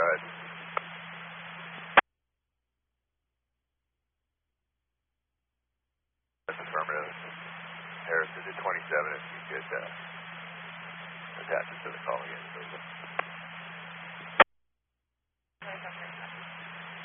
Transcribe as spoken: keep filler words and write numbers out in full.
ahead. That's affirmative. Harrison to twenty-seven, if you could uh, attach it to the call again, please.